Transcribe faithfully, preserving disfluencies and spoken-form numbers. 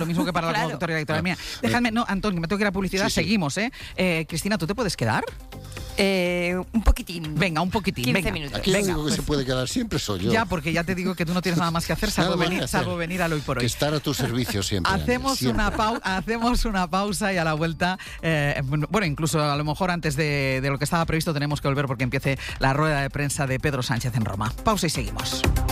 lo mismo que para Claro. la convocatoria electoral mía. Dejadme, no, Antonio, me tengo que ir a publicidad, Sí, sí. seguimos, ¿eh? ¿eh? Cristina, ¿tú te puedes quedar? Eh, un poquitín. Venga, un poquitín, quince venga. minutos. Aquí el Venga, único que pues- se puede quedar siempre soy yo. Ya, porque ya te digo que tú no tienes nada más que hacer salvo, Nada más venir, que hacer. salvo venir al Hoy por Hoy. Que estar a tu servicio siempre. Hacemos Ángel, una, siempre. pau hacemos una pausa y a la vuelta, eh, bueno, incluso a lo mejor antes de, de lo que estaba previsto tenemos que volver porque empiece la rueda de prensa de Pedro Sánchez en Roma. Pausa y seguimos.